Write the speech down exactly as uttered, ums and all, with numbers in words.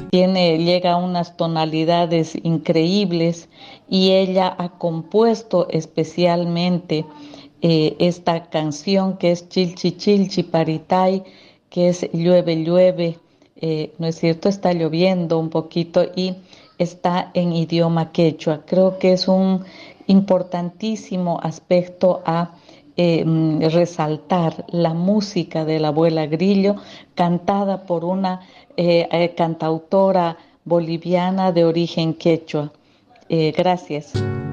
Tiene, llega a unas tonalidades increíbles y ella ha compuesto especialmente eh, esta canción que es Chilchi Chilchi Paritay, que es llueve, llueve, eh, ¿no es cierto? Está lloviendo un poquito y está en idioma quechua. Creo que es un importantísimo aspecto a eh, mm, resaltar la música de la abuela Grillo, cantada por una eh, eh, cantautora boliviana de origen quechua. Eh, gracias.